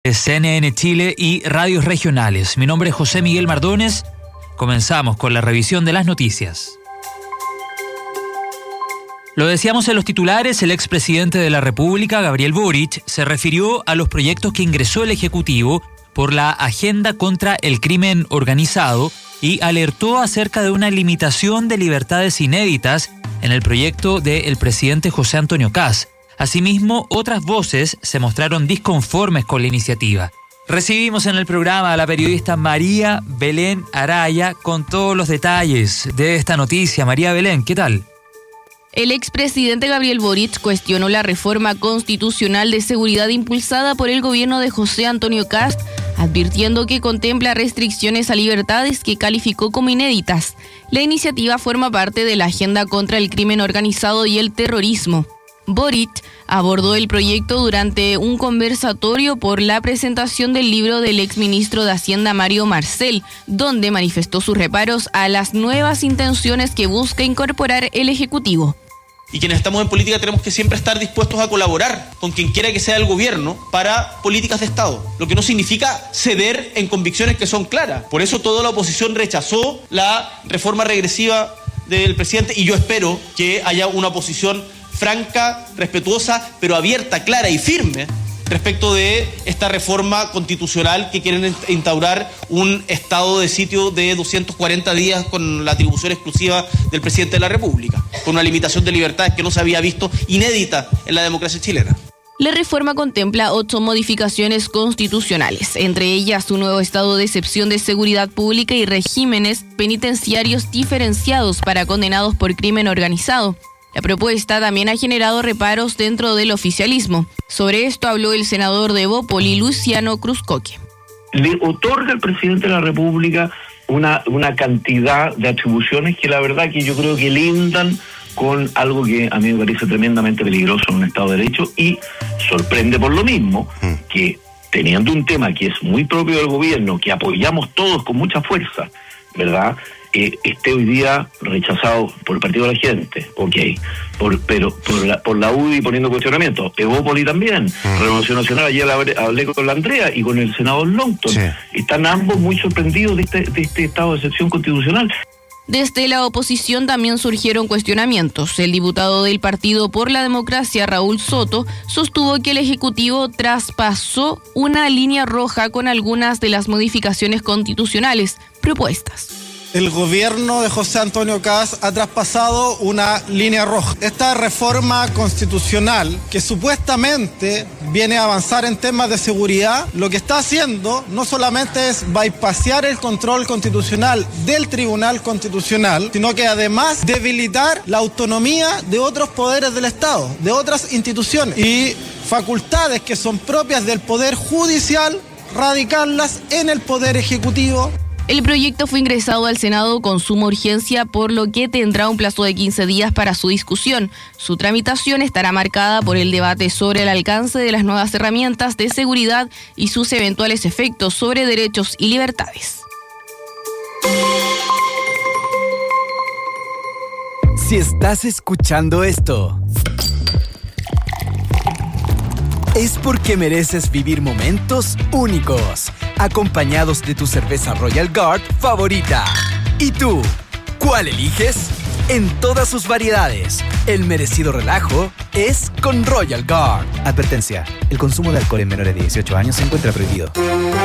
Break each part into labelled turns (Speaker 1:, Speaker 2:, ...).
Speaker 1: CNN Chile y radios regionales. Mi nombre es José Miguel Mardones. Comenzamos con la revisión de las noticias. Lo decíamos en los titulares, el expresidente de la República, Gabriel Boric, se refirió a los proyectos que ingresó el Ejecutivo por la agenda contra el crimen organizado y alertó acerca de una limitación de libertades inéditas en el proyecto del presidente José Antonio Kast. Asimismo, otras voces se mostraron disconformes con la iniciativa. Recibimos en el programa a la periodista María Belén Araya con todos los detalles de esta noticia. María Belén, ¿qué tal?
Speaker 2: El expresidente Gabriel Boric cuestionó la reforma constitucional de seguridad impulsada por el gobierno de José Antonio Kast, advirtiendo que contempla restricciones a libertades que calificó como inéditas. La iniciativa forma parte de la agenda contra el crimen organizado y el terrorismo. Boric abordó el proyecto durante un conversatorio por la presentación del libro del exministro de Hacienda Mario Marcel, donde manifestó sus reparos a las nuevas intenciones que busca incorporar el Ejecutivo.
Speaker 3: Y quienes estamos en política tenemos que siempre estar dispuestos a colaborar con quien quiera que sea el gobierno para políticas de Estado, lo que no significa ceder en convicciones que son claras. Por eso toda la oposición rechazó la reforma regresiva del presidente y yo espero que haya una posición franca, respetuosa, pero abierta, clara y firme respecto de esta reforma constitucional que quieren instaurar un estado de sitio de 240 días con la atribución exclusiva del presidente de la República, con una limitación de libertades que no se había visto, inédita en la democracia chilena.
Speaker 2: La reforma contempla 8 modificaciones constitucionales, entre ellas un nuevo estado de excepción de seguridad pública y regímenes penitenciarios diferenciados para condenados por crimen organizado. La propuesta también ha generado reparos dentro del oficialismo. Sobre esto habló el senador de Evópoli, Luciano Cruzcoque.
Speaker 4: Le otorga al presidente de la República una cantidad de atribuciones que la verdad que yo creo que lindan con algo que a mí me parece tremendamente peligroso en un Estado de Derecho y sorprende por lo mismo que teniendo un tema que es muy propio del gobierno, que apoyamos todos con mucha fuerza, ¿verdad?, esté hoy día rechazado por el Partido de la Gente, pero por la UDI poniendo cuestionamientos, Evópoli también, Renovación Nacional, ayer hablé con la Andrea y con el senador Longton, están ambos muy sorprendidos de este estado de excepción constitucional.
Speaker 2: Desde la oposición también surgieron cuestionamientos. El diputado del Partido por la Democracia, Raúl Soto, sostuvo que el Ejecutivo traspasó una línea roja con algunas de las modificaciones constitucionales propuestas.
Speaker 5: El gobierno de José Antonio Kast ha traspasado una línea roja. Esta reforma constitucional, que supuestamente viene a avanzar en temas de seguridad, lo que está haciendo no solamente es bypassear el control constitucional del Tribunal Constitucional, sino que además debilitar la autonomía de otros poderes del Estado, de otras instituciones y facultades que son propias del Poder Judicial, radicarlas en el Poder Ejecutivo.
Speaker 2: El proyecto fue ingresado al Senado con suma urgencia, por lo que tendrá un plazo de 15 días para su discusión. Su tramitación estará marcada por el debate sobre el alcance de las nuevas herramientas de seguridad y sus eventuales efectos sobre derechos y libertades.
Speaker 6: Si estás escuchando esto, es porque mereces vivir momentos únicos, acompañados de tu cerveza Royal Guard favorita. ¿Y tú? ¿Cuál eliges? En todas sus variedades, el merecido relajo es con Royal Guard. Advertencia: el consumo de alcohol en menores de 18 años se encuentra prohibido.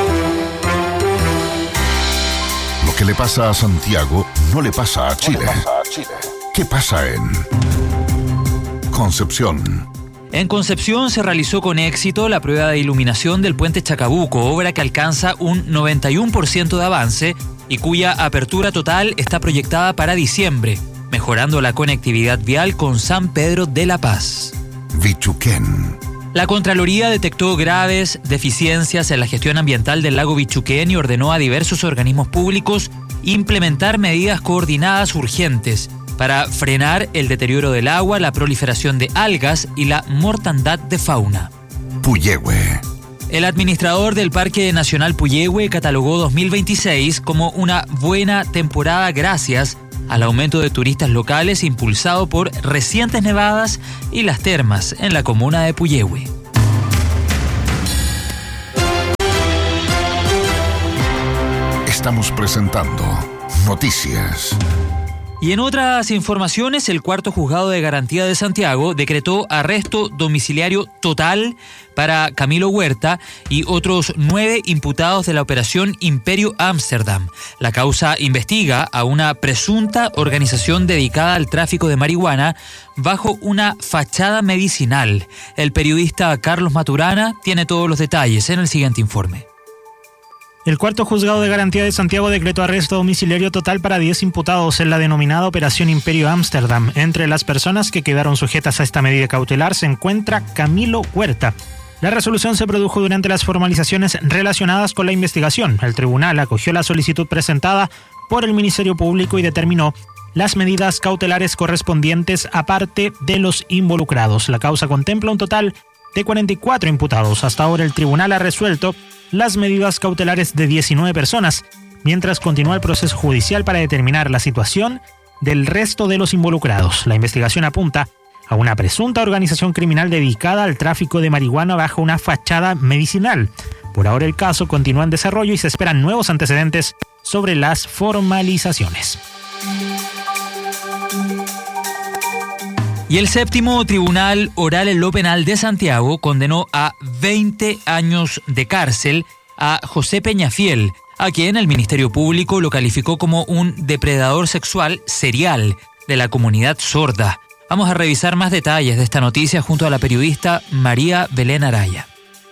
Speaker 7: Lo que le pasa a Santiago no le pasa a Chile. ¿Qué pasa en Concepción?
Speaker 1: En Concepción se realizó con éxito la prueba de iluminación del puente Chacabuco, obra que alcanza un 91% de avance y cuya apertura total está proyectada para diciembre, mejorando la conectividad vial con San Pedro de la Paz.
Speaker 7: Bichuquén.
Speaker 1: La Contraloría detectó graves deficiencias en la gestión ambiental del lago Bichuquén y ordenó a diversos organismos públicos implementar medidas coordinadas urgentes para frenar el deterioro del agua, la proliferación de algas y la mortandad de fauna.
Speaker 7: Puyehue.
Speaker 1: El administrador del Parque Nacional Puyehue catalogó 2026 como una buena temporada gracias al aumento de turistas locales impulsado por recientes nevadas y las termas en la comuna de Puyehue.
Speaker 7: Estamos presentando Noticias.
Speaker 1: Y en otras informaciones, el cuarto juzgado de garantía de Santiago decretó arresto domiciliario total para Camilo Huerta y otros 9 imputados de la operación Imperio Ámsterdam. La causa investiga a una presunta organización dedicada al tráfico de marihuana bajo una fachada medicinal. El periodista Carlos Maturana tiene todos los detalles en el siguiente informe.
Speaker 8: El cuarto juzgado de garantía de Santiago decretó arresto domiciliario total para 10 imputados en la denominada Operación Imperio Ámsterdam. Entre las personas que quedaron sujetas a esta medida cautelar se encuentra Camilo Huerta. La resolución se produjo durante las formalizaciones relacionadas con la investigación. El tribunal acogió la solicitud presentada por el Ministerio Público y determinó las medidas cautelares correspondientes aparte de los involucrados. La causa contempla un total de 44 imputados. Hasta ahora el tribunal ha resuelto las medidas cautelares de 19 personas, mientras continúa el proceso judicial para determinar la situación del resto de los involucrados. La investigación apunta a una presunta organización criminal dedicada al tráfico de marihuana bajo una fachada medicinal. Por ahora el caso continúa en desarrollo y se esperan nuevos antecedentes sobre las formalizaciones.
Speaker 1: Y el séptimo Tribunal Oral en lo Penal de Santiago condenó a 20 años de cárcel a José Peñafiel, a quien el Ministerio Público lo calificó como un depredador sexual serial de la comunidad sorda. Vamos a revisar más detalles de esta noticia junto a la periodista María Belén Araya.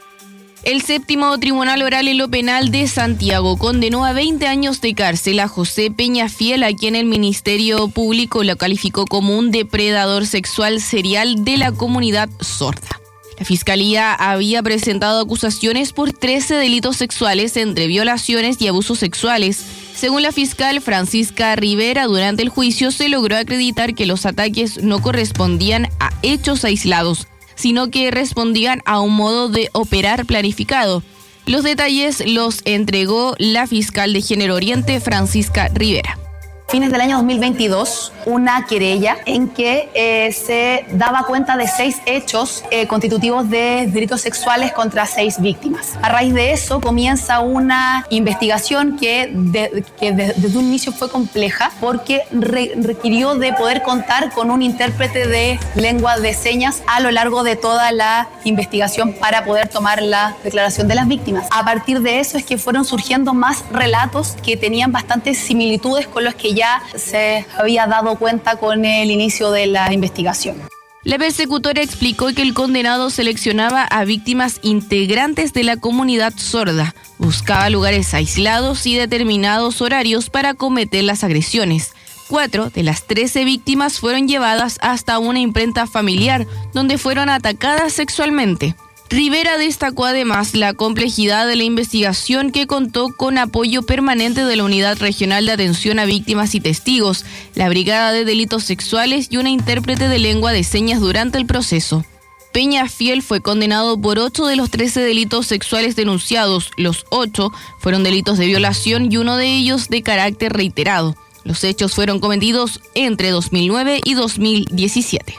Speaker 2: El séptimo Tribunal Oral en lo Penal de Santiago condenó a 20 años de cárcel a José Peñafiel, a quien el Ministerio Público lo calificó como un depredador sexual serial de la comunidad sorda. La Fiscalía había presentado acusaciones por 13 delitos sexuales entre violaciones y abusos sexuales. Según la fiscal Francisca Rivera, durante el juicio se logró acreditar que los ataques no correspondían a hechos aislados, sino que respondían a un modo de operar planificado. Los detalles los entregó la fiscal de Género Oriente, Francisca Rivera.
Speaker 9: Fines del año 2022, una querella en que se daba cuenta de 6 hechos constitutivos de delitos sexuales contra 6 víctimas. A raíz de eso comienza una investigación que desde un inicio fue compleja porque requirió de poder contar con un intérprete de lengua de señas a lo largo de toda la investigación para poder tomar la declaración de las víctimas. A partir de eso es que fueron surgiendo más relatos que tenían bastantes similitudes con los que ya se había dado cuenta con el inicio de la investigación.
Speaker 2: La persecutora explicó que el condenado seleccionaba a víctimas integrantes de la comunidad sorda, buscaba lugares aislados y determinados horarios para cometer las agresiones. 4 de las 13 víctimas fueron llevadas hasta una imprenta familiar, donde fueron atacadas sexualmente. Rivera destacó además la complejidad de la investigación, que contó con apoyo permanente de la Unidad Regional de Atención a Víctimas y Testigos, la Brigada de Delitos Sexuales y una intérprete de lengua de señas durante el proceso. Peñafiel fue condenado por 8 de los 13 delitos sexuales denunciados. Los 8 fueron delitos de violación y uno de ellos de carácter reiterado. Los hechos fueron cometidos entre 2009 y 2017.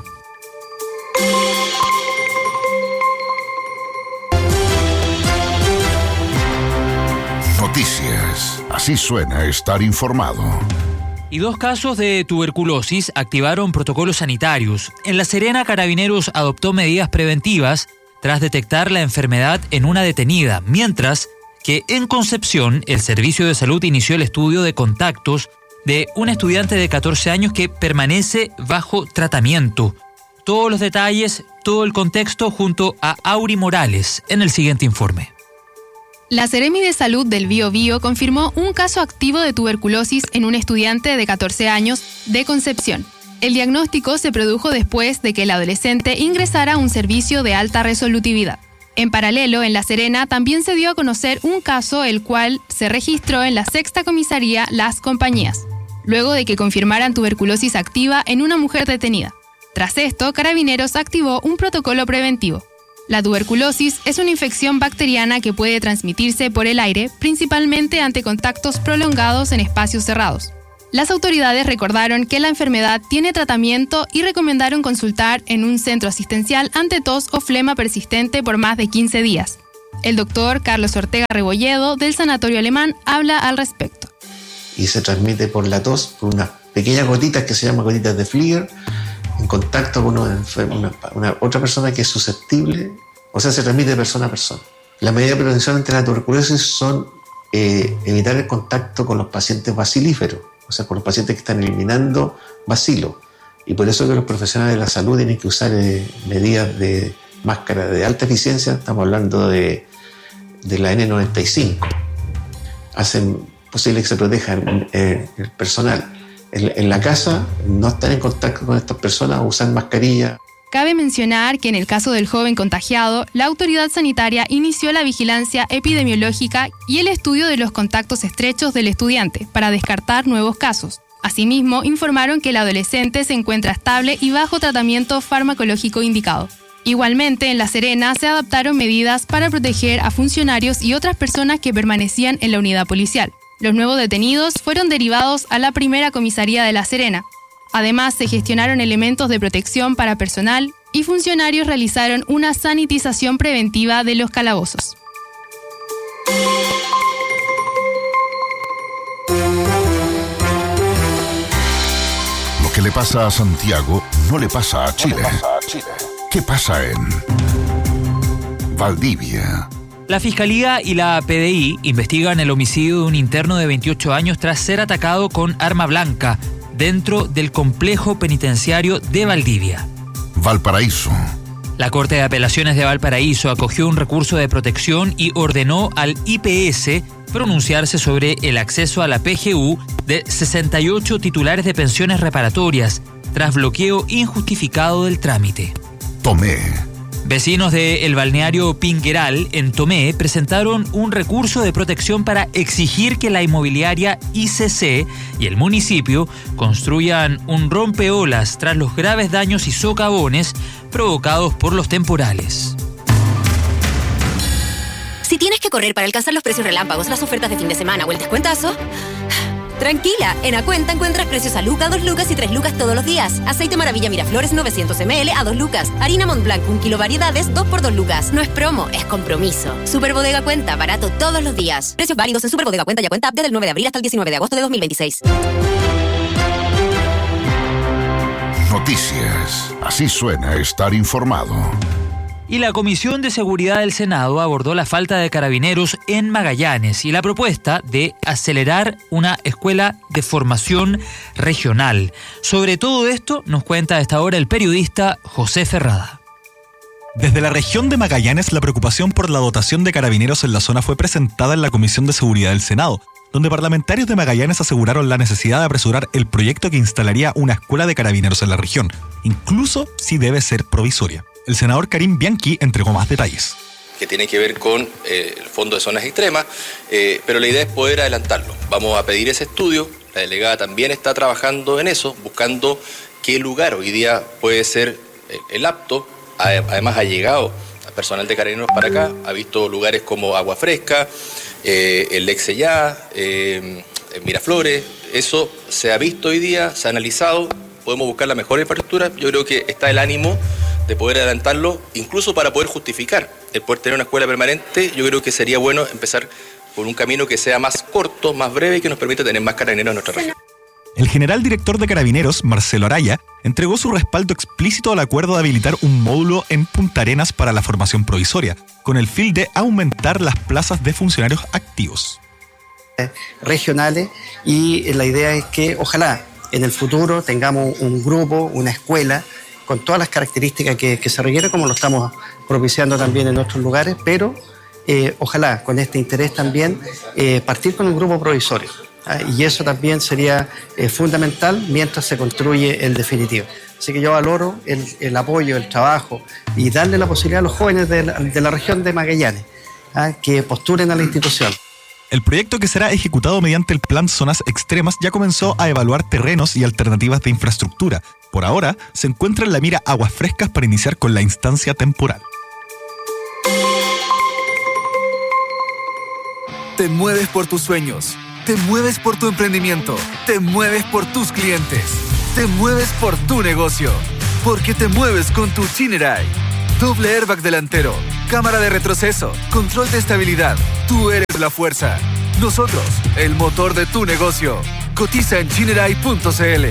Speaker 7: Noticias. Así suena estar informado.
Speaker 1: Y 2 casos de tuberculosis activaron protocolos sanitarios. En La Serena, Carabineros adoptó medidas preventivas tras detectar la enfermedad en una detenida, mientras que en Concepción el Servicio de Salud inició el estudio de contactos de un estudiante de 14 años que permanece bajo tratamiento. Todos los detalles, todo el contexto junto a Auri Morales en el siguiente informe.
Speaker 10: La Seremi de Salud del Biobío confirmó un caso activo de tuberculosis en un estudiante de 14 años de Concepción. El diagnóstico se produjo después de que el adolescente ingresara a un servicio de alta resolutividad. En paralelo, en La Serena también se dio a conocer un caso el cual se registró en la 6ª comisaría Las Compañías, luego de que confirmaran tuberculosis activa en una mujer detenida. Tras esto, Carabineros activó un protocolo preventivo. La tuberculosis es una infección bacteriana que puede transmitirse por el aire, principalmente ante contactos prolongados en espacios cerrados. Las autoridades recordaron que la enfermedad tiene tratamiento y recomendaron consultar en un centro asistencial ante tos o flema persistente por más de 15 días. El doctor Carlos Ortega Rebolledo, del Sanatorio Alemán, habla al respecto.
Speaker 11: y se transmite por la tos, por unas pequeñas gotitas que se llaman gotitas de Fleer, en contacto con una otra persona que es susceptible, o sea, se transmite de persona a persona. La medida de prevención ante la tuberculosis son evitar el contacto con los pacientes bacilíferos, o sea, con los pacientes que están eliminando bacilos. Y por eso que los profesionales de la salud tienen que usar medidas de máscara de alta eficiencia. Estamos hablando de la N95. Hacen posible que se proteja el personal. En la casa, no estar en contacto con estas personas, usar mascarilla.
Speaker 10: Cabe mencionar que en el caso del joven contagiado, la autoridad sanitaria inició la vigilancia epidemiológica y el estudio de los contactos estrechos del estudiante para descartar nuevos casos. Asimismo, informaron que el adolescente se encuentra estable y bajo tratamiento farmacológico indicado. Igualmente, en La Serena se adoptaron medidas para proteger a funcionarios y otras personas que permanecían en la unidad policial. Los nuevos detenidos fueron derivados a la primera comisaría de La Serena. Además, se gestionaron elementos de protección para personal y funcionarios realizaron una sanitización preventiva de los calabozos.
Speaker 7: Lo que le pasa a Santiago no le pasa a Chile. ¿Qué pasa en Valdivia?
Speaker 1: La Fiscalía y la PDI investigan el homicidio de un interno de 28 años tras ser atacado con arma blanca dentro del complejo penitenciario de Valdivia.
Speaker 7: Valparaíso.
Speaker 1: La Corte de Apelaciones de Valparaíso acogió un recurso de protección y ordenó al IPS pronunciarse sobre el acceso a la PGU de 68 titulares de pensiones reparatorias tras bloqueo injustificado del trámite.
Speaker 7: Tomé.
Speaker 1: Vecinos de el balneario Pingueral, en Tomé, presentaron un recurso de protección para exigir que la inmobiliaria ICC y el municipio construyan un rompeolas tras los graves daños y socavones provocados por los temporales.
Speaker 12: Si tienes que correr para alcanzar los precios relámpagos, las ofertas de fin de semana o el descuentazo, tranquila, en Acuenta encuentras precios a Luca, 2 lucas y 3 lucas todos los días. Aceite Maravilla Miraflores 900 ml a 2 lucas. Harina Montblanc 1 kilo variedades 2 por 2 lucas. No es promo, es compromiso. Super Bodega Cuenta, barato todos los días. Precios válidos en Super Bodega Cuenta y Acuenta desde el 9 de abril hasta el 19 de agosto de 2026.
Speaker 7: Noticias. Así suena estar informado.
Speaker 1: Y la Comisión de Seguridad del Senado abordó la falta de carabineros en Magallanes y la propuesta de acelerar una escuela de formación regional. Sobre todo esto nos cuenta a esta hora el periodista José Ferrada.
Speaker 13: Desde la región de Magallanes, la preocupación por la dotación de carabineros en la zona fue presentada en la Comisión de Seguridad del Senado, donde parlamentarios de Magallanes aseguraron la necesidad de apresurar el proyecto que instalaría una escuela de carabineros en la región, incluso si debe ser provisoria. El senador Karim Bianchi entregó más detalles.
Speaker 14: Que tiene que ver con el Fondo de Zonas Extremas, pero la idea es poder adelantarlo. Vamos a pedir ese estudio, la delegada también está trabajando en eso, buscando qué lugar hoy día puede ser el apto. Además ha llegado personal de carabineros para acá, ha visto lugares como Agua Fresca, el Lexellá, Miraflores. Eso se ha visto hoy día, se ha analizado, podemos buscar la mejor infraestructura. Yo creo que está el ánimo de poder adelantarlo, incluso para poder justificar el poder tener una escuela permanente. Yo creo que sería bueno empezar por un camino que sea más corto, más breve y que nos permita tener más carabineros en nuestra región.
Speaker 13: El general director de Carabineros, Marcelo Araya, entregó su respaldo explícito al acuerdo de habilitar un módulo en Punta Arenas para la formación provisoria, con el fin de aumentar las plazas de funcionarios activos.
Speaker 15: Regionales, y la idea es que ojalá en el futuro tengamos un grupo, una escuela, con todas las características que se requiere, como lo estamos propiciando también en otros lugares, pero ojalá con este interés también partir con un grupo provisorio. Y eso también sería fundamental mientras se construye el definitivo. Así que yo valoro el apoyo, el trabajo y darle la posibilidad a los jóvenes de la región de Magallanes que postulen a la institución.
Speaker 13: El proyecto, que será ejecutado mediante el Plan Zonas Extremas, ya comenzó a evaluar terrenos y alternativas de infraestructura. Por ahora, se encuentra en la mira Aguas Frescas para iniciar con la instancia temporal.
Speaker 6: Te mueves por tus sueños, te mueves por tu emprendimiento, te mueves por tus clientes, te mueves por tu negocio, porque te mueves con tu Chinerai. Doble airbag delantero, cámara de retroceso, control de estabilidad. Tú eres la fuerza. Nosotros, el motor de tu negocio. Cotiza en Chinerai.cl.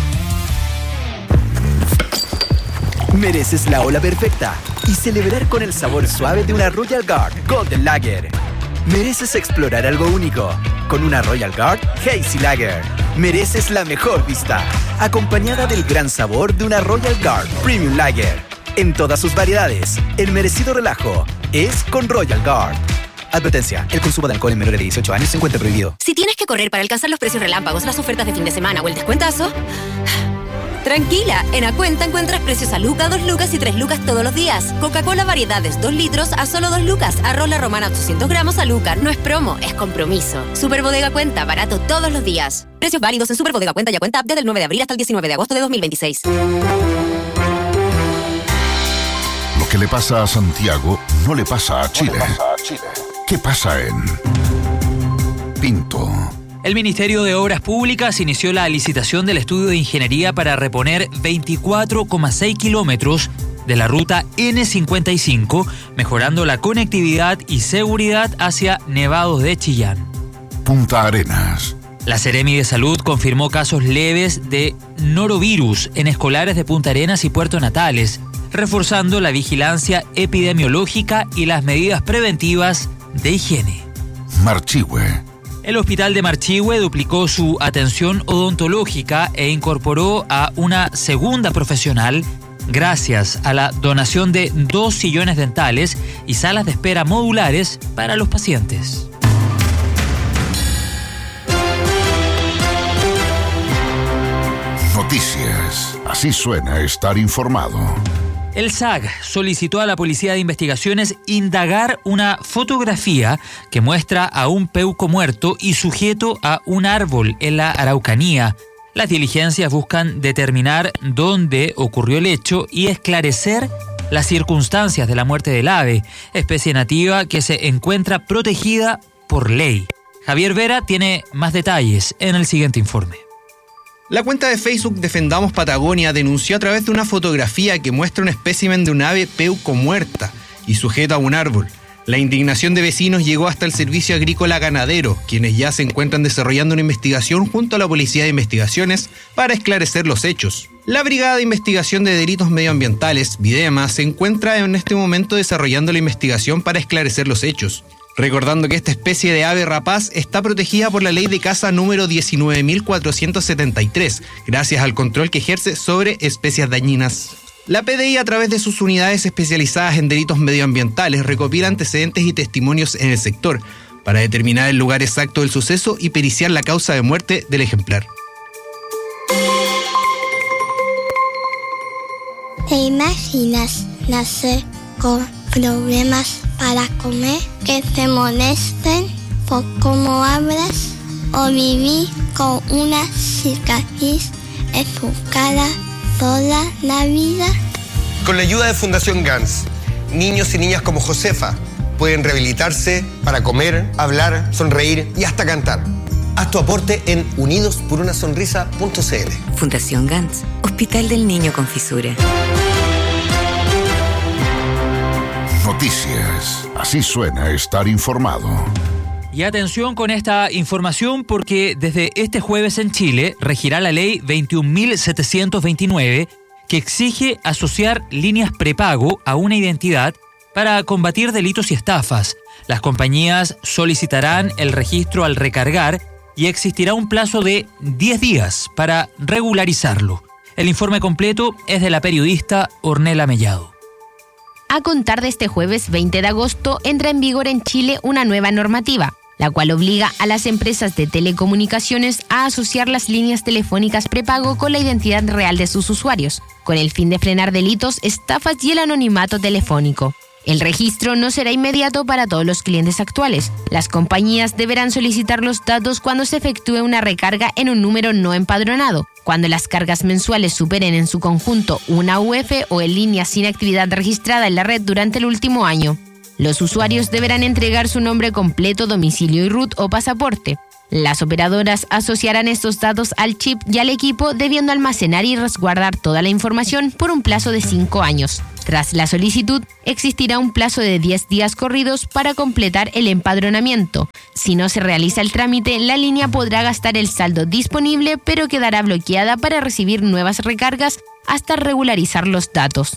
Speaker 16: Mereces la ola perfecta y celebrar con el sabor suave de una Royal Guard Golden Lager. Mereces explorar algo único con una Royal Guard Hazy Lager. Mereces la mejor vista, acompañada del gran sabor de una Royal Guard Premium Lager. En todas sus variedades, el merecido relajo es con Royal Guard. Advertencia, el consumo de alcohol en menores de 18 años se encuentra prohibido.
Speaker 12: Si tienes que correr para alcanzar los precios relámpagos, las ofertas de fin de semana o el descuentazo, tranquila, en Acuenta encuentras precios a Luca, 2 lucas y 3 lucas todos los días. Coca-Cola variedades 2 litros a solo 2 lucas. Arroz La Romana 800 gramos a Luca. No es promo, es compromiso. Superbodega Cuenta, barato todos los días. Precios válidos en Superbodega Cuenta y Acuenta App desde el 9 de abril hasta el 19 de agosto de 2026.
Speaker 7: Lo que le pasa a Santiago no le pasa a Chile. ¿Qué pasa en Pinto?
Speaker 1: El Ministerio de Obras Públicas inició la licitación del estudio de ingeniería para reponer 24,6 kilómetros de la ruta N55, mejorando la conectividad y seguridad hacia Nevados de Chillán.
Speaker 7: Punta Arenas.
Speaker 1: La Seremi de Salud confirmó casos leves de norovirus en escolares de Punta Arenas y Puerto Natales, reforzando la vigilancia epidemiológica y las medidas preventivas de higiene.
Speaker 7: Marchihue.
Speaker 1: El hospital de Marchihue duplicó su atención odontológica e incorporó a una segunda profesional gracias a la donación de 2 sillones dentales y salas de espera modulares para los pacientes.
Speaker 7: Noticias. Así suena estar informado.
Speaker 1: El SAG solicitó a la Policía de Investigaciones indagar una fotografía que muestra a un peuco muerto y sujeto a un árbol en la Araucanía. Las diligencias buscan determinar dónde ocurrió el hecho y esclarecer las circunstancias de la muerte del ave, especie nativa que se encuentra protegida por ley. Javier Vera tiene más detalles en el siguiente informe.
Speaker 17: La cuenta de Facebook Defendamos Patagonia denunció a través de una fotografía que muestra un espécimen de un ave peuco muerta y sujeta a un árbol. La indignación de vecinos llegó hasta el Servicio Agrícola Ganadero, quienes ya se encuentran desarrollando una investigación junto a la Policía de Investigaciones para esclarecer los hechos. La Brigada de Investigación de Delitos Medioambientales, Videma, se encuentra en este momento desarrollando la investigación para esclarecer los hechos. Recordando que esta especie de ave rapaz está protegida por la Ley de Caza número 19.473, gracias al control que ejerce sobre especies dañinas. La PDI, a través de sus unidades especializadas en delitos medioambientales, recopila antecedentes y testimonios en el sector para determinar el lugar exacto del suceso y periciar la causa de muerte del ejemplar.
Speaker 18: ¿Te imaginas nacer con problemas para comer, que te molesten por cómo hablas o vivir con una cicatriz en tu cara toda la vida?
Speaker 19: Con la ayuda de Fundación GANS, niños y niñas como Josefa pueden rehabilitarse para comer, hablar, sonreír y hasta cantar. Haz tu aporte en unidosporunasonrisa.cl.
Speaker 20: Fundación GANS, Hospital del Niño con Fisura.
Speaker 7: Noticias. Así suena estar informado.
Speaker 1: Y atención con esta información porque desde este jueves en Chile regirá la ley 21.729 que exige asociar líneas prepago a una identidad para combatir delitos y estafas. Las compañías solicitarán el registro al recargar y existirá un plazo de 10 días para regularizarlo. El informe completo es de la periodista Ornella Mellado.
Speaker 2: A contar de este jueves 20 de agosto entra en vigor en Chile una nueva normativa, la cual obliga a las empresas de telecomunicaciones a asociar las líneas telefónicas prepago con la identidad real de sus usuarios, con el fin de frenar delitos, estafas y el anonimato telefónico. El registro no será inmediato para todos los clientes actuales. Las compañías deberán solicitar los datos cuando se efectúe una recarga en un número no empadronado, cuando las cargas mensuales superen en su conjunto una UF o en línea sin actividad registrada en la red durante el último año. Los usuarios deberán entregar su nombre completo, domicilio y RUT o pasaporte. Las operadoras asociarán estos datos al chip y al equipo, debiendo almacenar y resguardar toda la información por un plazo de 5 años. Tras la solicitud, existirá un plazo de 10 días corridos para completar el empadronamiento. Si no se realiza el trámite, la línea podrá gastar el saldo disponible, pero quedará bloqueada para recibir nuevas recargas hasta regularizar los datos.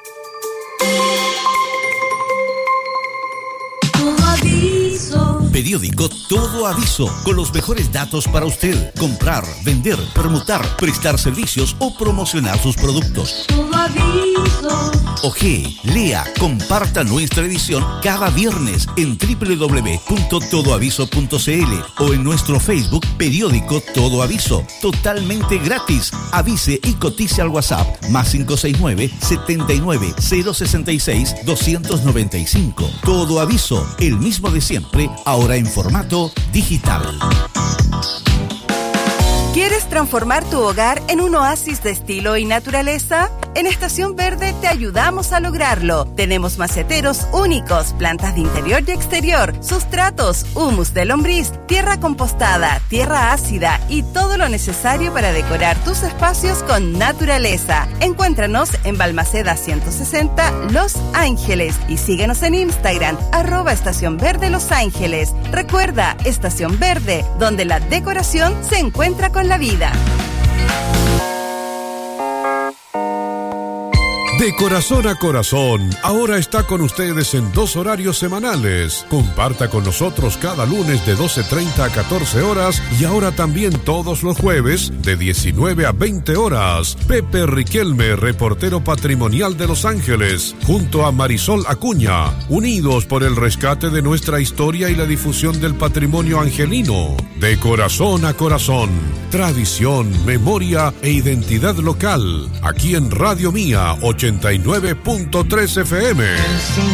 Speaker 21: Periódico Todo Aviso, con los mejores datos para usted. Comprar, vender, permutar, prestar servicios o promocionar sus productos. Todo Aviso. Oje, lea, comparta nuestra edición cada viernes en www.todoaviso.cl o en nuestro Facebook Periódico Todo Aviso. Totalmente gratis. Avise y cotice al WhatsApp +569 79 066 295. Todo Aviso, el mismo de siempre, ahora en formato digital.
Speaker 22: ¿Quieres transformar tu hogar en un oasis de estilo y naturaleza? En Estación Verde te ayudamos a lograrlo. Tenemos maceteros únicos, plantas de interior y exterior, sustratos, humus de lombriz, tierra compostada, tierra ácida y todo lo necesario para decorar tus espacios con naturaleza. Encuéntranos en Balmaceda 160 Los Ángeles y síguenos en Instagram @Estación Verde Los Ángeles. Recuerda, Estación Verde, donde la decoración se encuentra con la vida.
Speaker 23: De corazón a corazón, ahora está con ustedes en 2 horarios semanales. Comparta con nosotros cada lunes de 12:30 a 14 horas y ahora también todos los jueves de 19 a 20 horas. Pepe Riquelme, reportero patrimonial de Los Ángeles, junto a Marisol Acuña, unidos por el rescate de nuestra historia y la difusión del patrimonio angelino. De corazón a corazón, tradición, memoria e identidad local, aquí en Radio Mía 89.3 FM.